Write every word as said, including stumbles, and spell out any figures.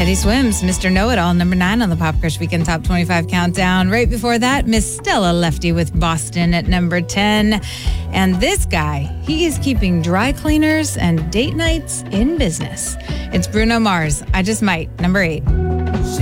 Teddy Swims, Mister Know-It-All, number nine on the Pop Crush Weekend Top twenty-five Countdown. Right before that, Miss Stella Lefty with Boston at number ten. And this guy, he is keeping dry cleaners and date nights in business. It's Bruno Mars, I Just Might, number eight.